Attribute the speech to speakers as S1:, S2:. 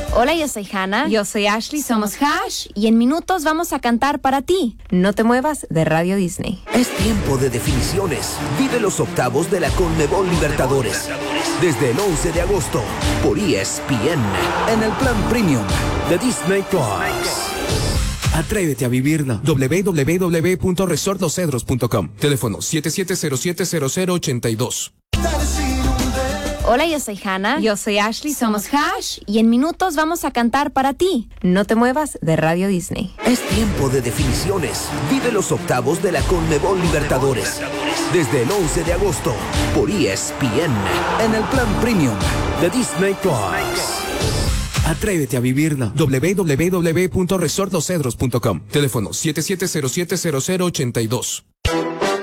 S1: Hola, yo soy Hannah.
S2: Yo soy Ashley.
S1: Somos Hash y en minutos vamos a cantar para ti.
S2: No te muevas de Radio Disney.
S3: Es tiempo de definiciones. Vive los octavos de la Conmebol Libertadores. Desde el 11 de agosto por ESPN. En el plan premium de Disney Plus.
S4: Atrévete a vivirla. www.resortlosedros.com. Teléfono 77070082.
S1: Hola, yo soy Hannah.
S2: Yo soy Ashley.
S1: Somos Hash y en minutos vamos a cantar para ti.
S2: No te muevas de Radio Disney.
S3: Es tiempo de definiciones. Vive los octavos de la Conmebol Libertadores. Desde el 11 de agosto por ESPN. En el plan premium de Disney Plus.
S4: Atrévete a vivirla. www.resortlosedros.com. Teléfono 77070082.